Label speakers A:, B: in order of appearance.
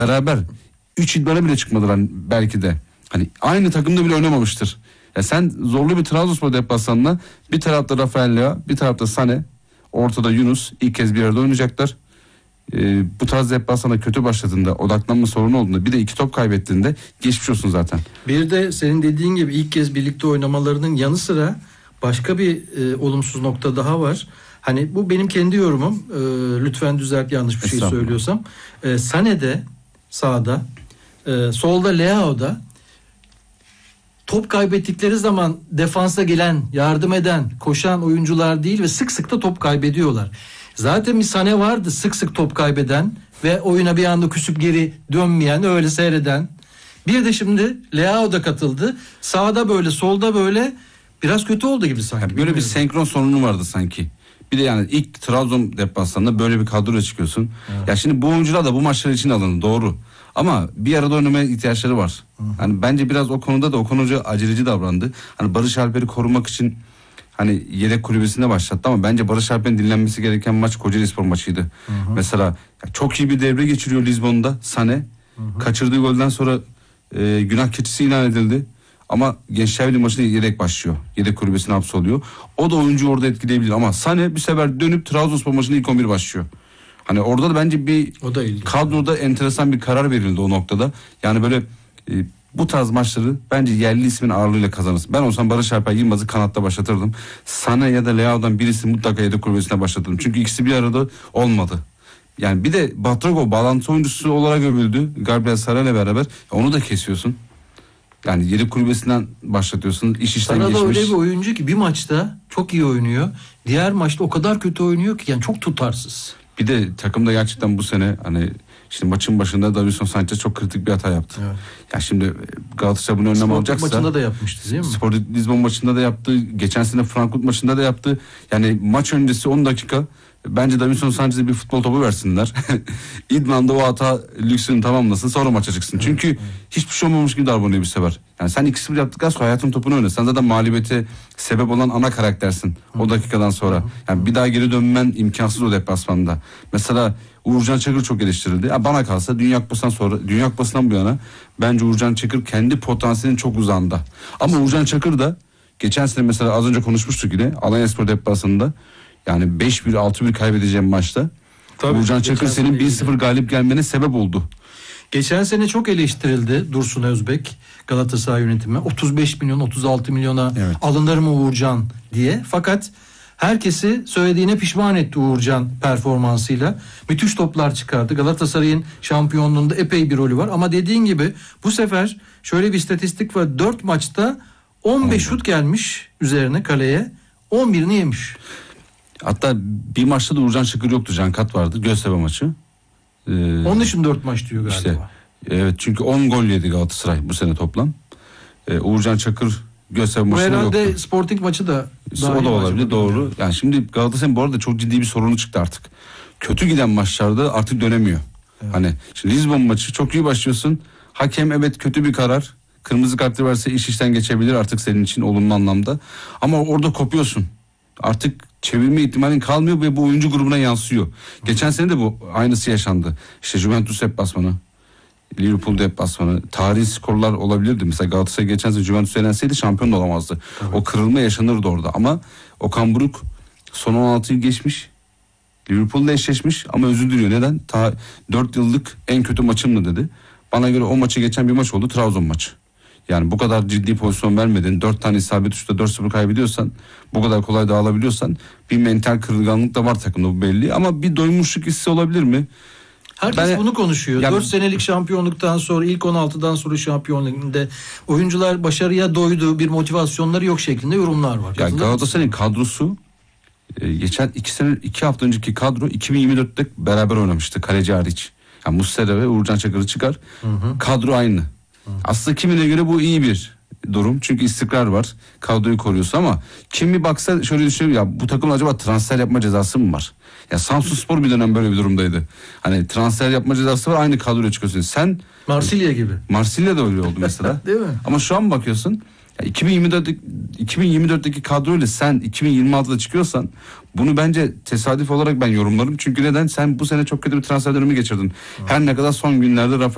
A: beraber 3 idmana bile çıkmadılar belki de. Hani aynı takımda bile oynamamıştır. Ya sen zorlu bir Trabzonspor deplasmanına bir tarafta Rafael Leao, bir tarafta Sané, ortada Yunus ilk kez bir arada oynayacaklar. Bu tarz deplasmana kötü başladığında, odaklanma sorunu olduğunda, bir de 2 top kaybettiğinde geçmiş olsun zaten.
B: Bir de senin dediğin gibi ilk kez birlikte oynamalarının yanı sıra başka bir olumsuz nokta daha var. Hani bu benim kendi yorumum. Lütfen düzelt yanlış bir şey söylüyorsam. Sané'de sağda, solda Leao'da top kaybettikleri zaman defansa gelen, yardım eden, koşan oyuncular değil ve sık sık da top kaybediyorlar. Zaten bir Sané vardı sık sık top kaybeden ve oyuna bir anda küsüp geri dönmeyen, öyle seyreden. Bir de şimdi Leao da katıldı. Sağda böyle, solda böyle biraz kötü oldu gibi sanki.
A: Yani böyle bir senkron sorunu vardı sanki. Bir de yani ilk Trabzon deplasmanında böyle bir kadroyla çıkıyorsun. Evet. Ya şimdi bu oyuncular da bu maçlar için alındı, doğru. Ama bir arada oynamaya ihtiyaçları var. Hani bence biraz o konuda da Okan Hoca aceleci davrandı. Hani Barış Alper'i korumak için hani yedek kulübesinde başlattı ama bence Barış Alper'in dinlenmesi gereken maç Kocaelispor maçıydı. Mesela çok iyi bir devre geçiriyor Lizbon'da Sané. Kaçırdığı golden sonra günah keçisi ilan edildi. Ama Gençler Birliği maçında yedek başlıyor. Yedek kulübesine hapsoluyor. O da oyuncuyu orada etkileyebilir ama Sané bir sefer dönüp Trabzonspor maçında ilk 11 başlıyor. Hani orada da bence bir kadroda enteresan bir karar verildi o noktada. Yani böyle bu tarz maçları bence yerli ismin ağırlığıyla kazanırsın. Ben olsam Barış Alper Yılmaz'ı kanatta başlatırdım. Sané ya da Leao'dan birisi mutlaka yedek kulübesine başlatırdım. Çünkü ikisi bir arada olmadı. Yani bir de Batrago bağlantı oyuncusu olarak övüldü. Gabriel Saray'la beraber. Onu da kesiyorsun. Yani yedek kulübesinden başlatıyorsun. İş işten
B: Sana
A: geçmiş.
B: da öyle bir oyuncu ki bir maçta çok iyi oynuyor. Diğer maçta o kadar kötü oynuyor ki yani çok tutarsız.
A: Bir de takımda gerçekten bu sene hani şimdi maçın başında Davinson Sanchez çok kritik bir hata yaptı. Evet. Ya şimdi Galatasaray bunu önlem alacaksa.
B: Spor maçında da yapmıştı değil mi?
A: Spor Lisbon maçında da yaptı. Geçen sene Frankfurt maçında da yaptı. Yani maç öncesi 10 dakika bence Davinson Sanchez'e bir futbol topu versinler. İdman'da o hata lüksünü tamamlasın, sonra maça çıksın. Evet, çünkü hiçbir şey olmamış gibi davranıyor bir sefer. Yani sen 2-0 yaptıktan sonra hayatın topunu oyna. Sen zaten mağlubiyete sebep olan ana karaktersin o dakikadan sonra. Yani bir daha geri dönmen imkansız o deplasmanda. Mesela Uğurcan Çakır çok eleştirildi. Ya bana kalsa Dünya Kupası'ndan bu yana bence Uğurcan Çakır kendi potansiyelinin çok uzağında. Ama Uğurcan Çakır da geçen sene mesela az önce konuşmuştuk yine Alanyaspor deplasmanında. Yani 5-1 6-1 kaybedeceğim maçta. Tabii, Uğurcan Çakır senin 1-0 galip gelmene sebep oldu.
B: Geçen sene çok eleştirildi Dursun Özbek Galatasaray yönetimi. 35 milyon 36 milyona alınır mı Uğurcan diye. Fakat herkesi söylediğine pişman etti Uğurcan performansıyla. Müthiş toplar çıkardı. Galatasaray'ın şampiyonluğunda epey bir rolü var. Ama dediğin gibi bu sefer şöyle bir istatistik var. 4 maçta 15 şut gelmiş üzerine kaleye. 11'ini yemiş.
A: Hatta bir maçta da Uğurcan Çakır yoktu. Cankat vardı. Göztepe maçı.
B: Onun için 4 maç diyor galiba.
A: İşte, evet çünkü 10 gol yedi Galatasaray bu sene toplam. Uğurcan Çakır Göztepe maçında yoktu.
B: Bu herhalde Sporting maçı da
A: o da olabilir, doğru. Yani şimdi Galatasaray'ın bu arada çok ciddi bir sorunu çıktı artık. Kötü giden maçlarda artık dönemiyor. Evet. Hani şimdi Lisbon maçı çok iyi başlıyorsun. Hakem evet kötü bir karar. Kırmızı kartı verse iş işten geçebilir artık senin için olumlu anlamda. Ama orada kopuyorsun. Artık çevirme ihtimalin kalmıyor ve bu oyuncu grubuna yansıyor. Geçen sene de bu aynısı yaşandı. İşte Juventus deplasmanı, Liverpool deplasmanı, tarihi skorlar olabilirdi. Mesela Galatasaray geçen sene Juventus'u yenenseydi şampiyon da olamazdı. Evet. O kırılma yaşanırdı orada ama Okan Buruk son 16'yı geçmiş. Liverpool'la eşleşmiş ama özür diliyor. Neden? 4 yıllık en kötü maçımdı dedi. Bana göre o maçı geçen bir maç oldu, Trabzon maçı. Yani bu kadar ciddi pozisyon vermedin, 4 tane isabet uçta 4-0 kaybediyorsan, bu kadar kolay dağılabiliyorsan bir mental kırılganlık da var takımda, bu belli. Ama bir doymuşluk hissi olabilir mi?
B: Herkes bunu konuşuyor. 4 senelik şampiyonluktan sonra, ilk 16'dan sonra şampiyonluğunda oyuncular başarıya doydu, bir motivasyonları yok şeklinde yorumlar var.
A: Ya Galatasaray'ın kadrosu geçen 2 hafta önceki kadro 2024'te beraber oynamıştı kaleci hariç. Yani Muslera ve Uğurcan Çakır'ı çıkar. Kadro aynı. Aslında kimine göre bu iyi bir durum. Çünkü istikrar var. Kadroyu koruyorsun ama kim bir baksa şöyle düşünüyor, ya bu takım acaba transfer yapma cezası mı var? Ya Samsunspor bir dönem böyle bir durumdaydı. Hani transfer yapma cezası var, aynı kadroya çıkıyorsun. Sen
B: Marsilya gibi.
A: Marsilya da öyle oldu mesela.
B: Değil mi?
A: Ama şu an bakıyorsun 2024'teki kadroyla sen 2026'da çıkıyorsan bunu bence tesadüf olarak ben yorumlarım. Çünkü neden? Sen bu sene çok kötü bir transfer dönemi geçirdin. Her ne kadar son günlerde Rafael